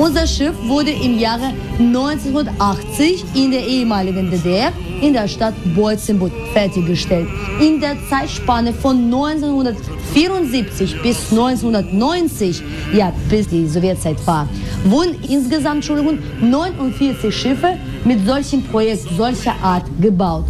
Unser Schiff wurde im Jahre 1980 in der ehemaligen DDR in der Stadt Boitzenburg fertiggestellt. In der Zeitspanne von 1974 bis 1990, ja bis die Sowjetzeit war, wurden insgesamt 49 Schiffe mit solchem Projekt solcher Art gebaut.